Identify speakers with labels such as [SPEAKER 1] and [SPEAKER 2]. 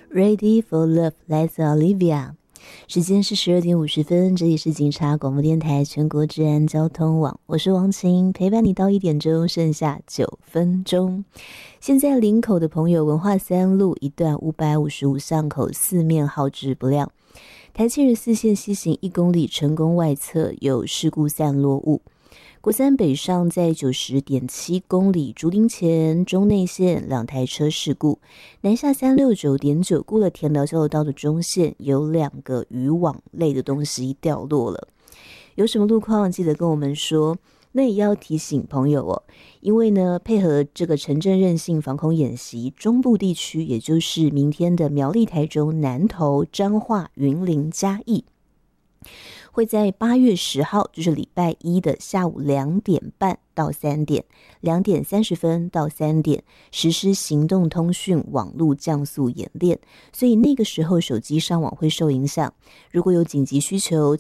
[SPEAKER 1] Ready for Love 来自 Olivia。 时间是12:50，这里是警察广播电台全国治安交通网，我是王晴，陪伴你到1点钟，剩下9分钟。现在林口的朋友，文化3路一段555巷口四面号志不亮，台74线西行1公里成功外侧有事故散落物。国三北上在90.7公里竹林前中内线2台车事故，南下369.9过了田寮交流道的中线有2个渔网类的东西掉落了。有什么路况记得跟我们说。那也要提醒朋友哦，因为呢，配合这个城镇韧性防空演习，中部地区也就是明天的苗栗、台中、南投、彰化、云林、嘉义，会在8月10号，就是礼拜一的下午2点半到3点，2点30分到3点实施行动通讯网络降速演练，所以那个时候手机上网会受影响。如果有紧急需求，